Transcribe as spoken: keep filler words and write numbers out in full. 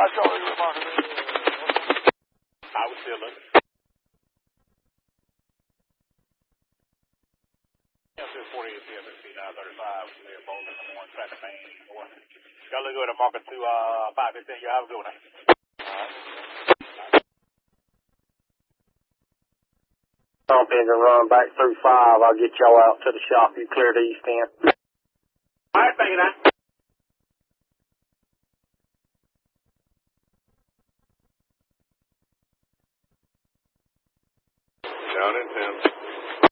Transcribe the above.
saw you were marking it. I was still looking. forty-eight P M S P nine thirty-five, clear Bowling in the morning, traffic main, north. Y'all look good at market to uh, five fifteen. You have a good one. Pump in and run back through five. I'll get y'all out to the shop. You clear the east end. All right, thank you, now.